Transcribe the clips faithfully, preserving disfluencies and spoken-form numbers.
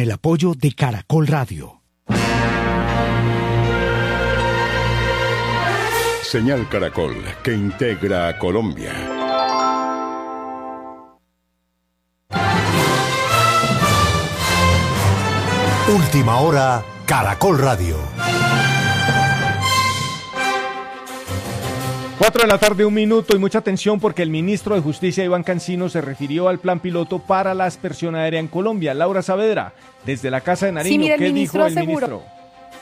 el apoyo de Caracol Radio. Señal Caracol, que integra a Colombia. Última hora, Caracol Radio. Cuatro de la tarde, un minuto, y mucha atención porque el ministro de Justicia, Iván Cancino, se refirió al plan piloto para la aspersión aérea en Colombia. Laura Saavedra, desde la Casa de Nariño, sí, mire, ¿qué dijo el aseguró. ministro?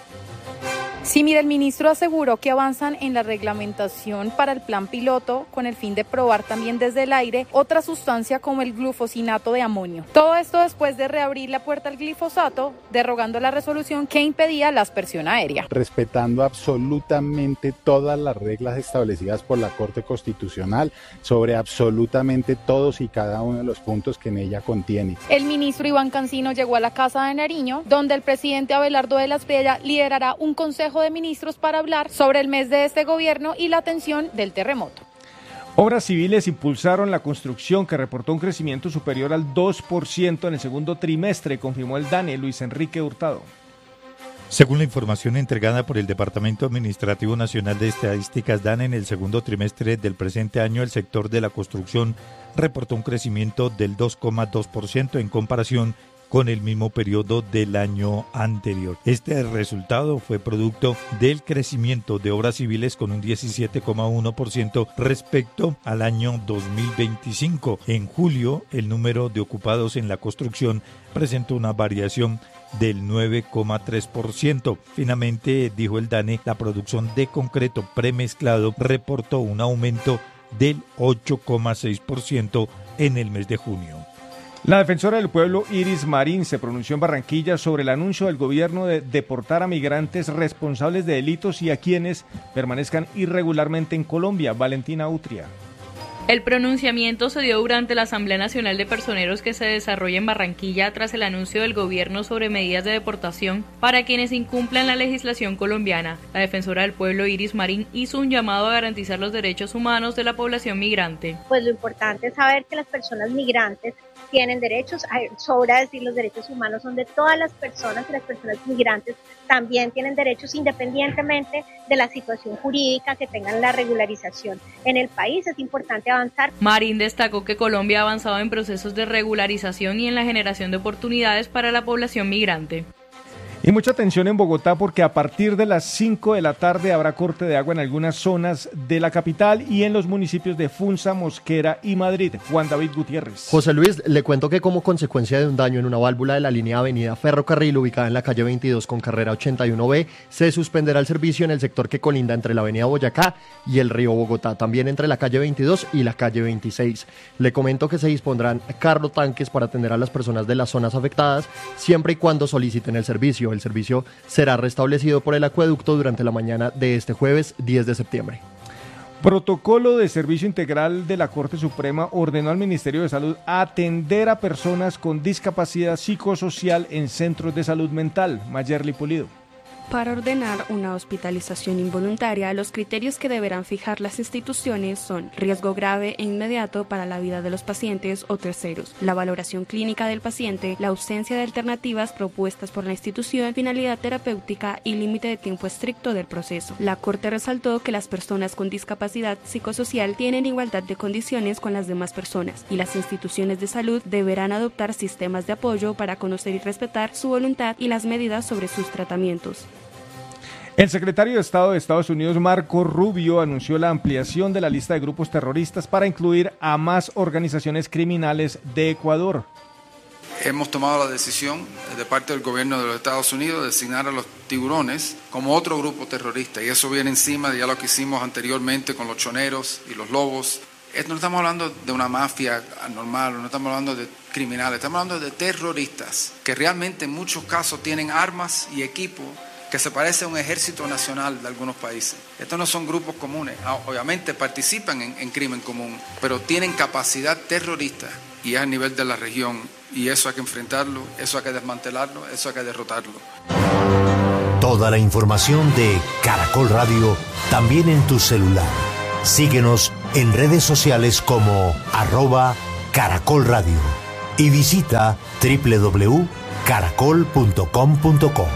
Sí, mire, el ministro aseguró que avanzan en la reglamentación para el plan piloto con el fin de probar también desde el aire otra sustancia como el glufosinato de amonio. Todo esto después de reabrir la puerta al glifosato, derogando la resolución que impedía la aspersión aérea. Respetando absolutamente todas las reglas establecidas por la Corte Constitucional sobre absolutamente todos y cada uno de los puntos que en ella contiene. El ministro Iván Cancino llegó a la Casa de Nariño, donde el presidente Abelardo de la Espriella liderará un consejo de ministros para hablar sobre el mes de este gobierno y la atención del terremoto. Obras civiles impulsaron la construcción, que reportó un crecimiento superior al dos por ciento en el segundo trimestre, confirmó el DANE, Luis Enrique Hurtado. Según la información entregada por el Departamento Administrativo Nacional de Estadísticas DANE, en el segundo trimestre del presente año, el sector de la construcción reportó un crecimiento del dos coma dos por ciento en comparación con el mismo periodo del año anterior. Este resultado fue producto del crecimiento de obras civiles con un diecisiete coma uno por ciento respecto al año dos mil veinticinco. En julio, el número de ocupados en la construcción presentó una variación del nueve coma tres por ciento. Finalmente, dijo el DANE, la producción de concreto premezclado reportó un aumento del ocho coma seis por ciento en el mes de junio. La defensora del pueblo, Iris Marín, se pronunció en Barranquilla sobre el anuncio del gobierno de deportar a migrantes responsables de delitos y a quienes permanezcan irregularmente en Colombia. Valentina Utria. El pronunciamiento se dio durante la Asamblea Nacional de Personeros que se desarrolla en Barranquilla tras el anuncio del gobierno sobre medidas de deportación para quienes incumplan la legislación colombiana. La defensora del pueblo, Iris Marín, hizo un llamado a garantizar los derechos humanos de la población migrante. Pues lo importante es saber que las personas migrantes tienen derechos, sobra decir los derechos humanos son de todas las personas y las personas migrantes también tienen derechos independientemente de la situación jurídica que tengan la regularización en el país. Es importante avanzar. Marín destacó que Colombia ha avanzado en procesos de regularización y en la generación de oportunidades para la población migrante. Y mucha atención en Bogotá porque a partir de las cinco de la tarde habrá corte de agua en algunas zonas de la capital y en los municipios de Funza, Mosquera y Madrid. Juan David Gutiérrez. José Luis, le cuento que como consecuencia de un daño en una válvula de la línea Avenida Ferrocarril ubicada en la calle veintidós con carrera ochenta y uno B, se suspenderá el servicio en el sector que colinda entre la Avenida Boyacá y el río Bogotá, también entre la calle veintidós y la calle veintiséis. Le comento que se dispondrán carro tanques para atender a las personas de las zonas afectadas siempre y cuando soliciten el servicio. El servicio será restablecido por el acueducto durante la mañana de este jueves diez de septiembre. Protocolo de Servicio Integral de la Corte Suprema ordenó al Ministerio de Salud atender a personas con discapacidad psicosocial en centros de salud mental. Mayerly Pulido. Para ordenar una hospitalización involuntaria, los criterios que deberán fijar las instituciones son riesgo grave e inmediato para la vida de los pacientes o terceros, la valoración clínica del paciente, la ausencia de alternativas propuestas por la institución, finalidad terapéutica y límite de tiempo estricto del proceso. La Corte resaltó que las personas con discapacidad psicosocial tienen igualdad de condiciones con las demás personas y las instituciones de salud deberán adoptar sistemas de apoyo para conocer y respetar su voluntad y las medidas sobre sus tratamientos. El secretario de Estado de Estados Unidos, Marco Rubio, anunció la ampliación de la lista de grupos terroristas para incluir a más organizaciones criminales de Ecuador. Hemos tomado la decisión de parte del gobierno de los Estados Unidos de designar a los tiburones como otro grupo terrorista, y eso viene encima de ya lo que hicimos anteriormente con los choneros y los lobos. No estamos hablando de una mafia normal, no estamos hablando de criminales, estamos hablando de terroristas que realmente en muchos casos tienen armas y equipo que se parece a un ejército nacional de algunos países. Estos no son grupos comunes, obviamente participan en, en crimen común, pero tienen capacidad terrorista y es a nivel de la región, y eso hay que enfrentarlo, eso hay que desmantelarlo, eso hay que derrotarlo. Toda la información de Caracol Radio también en tu celular. Síguenos en redes sociales como arroba Caracol Radio y visita doble u doble u doble u caracol punto com punto co.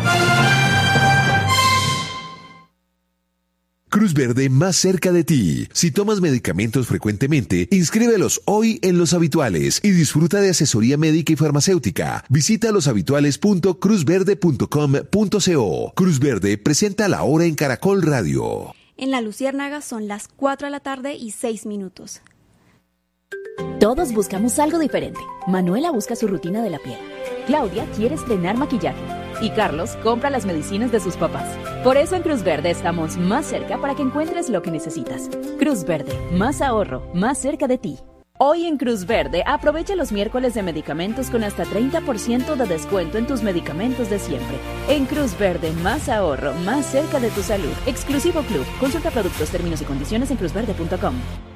Cruz Verde más cerca de ti. Si tomas medicamentos frecuentemente, inscríbelos hoy en Los Habituales y disfruta de asesoría médica y farmacéutica. Visita loshabituales punto cruz verde punto com punto co. Cruz Verde presenta La Hora en Caracol Radio. En La Luciérnaga son las cuatro de la tarde y seis minutos. Todos buscamos algo diferente. Manuela busca su rutina de la piel. Claudia quiere estrenar maquillaje. Y Carlos compra las medicinas de sus papás. Por eso en Cruz Verde estamos más cerca para que encuentres lo que necesitas. Cruz Verde, más ahorro, más cerca de ti. Hoy en Cruz Verde, aprovecha los miércoles de medicamentos con hasta treinta por ciento de descuento en tus medicamentos de siempre. En Cruz Verde, más ahorro, más cerca de tu salud. Exclusivo Club. Consulta productos, términos y condiciones en cruz verde punto com.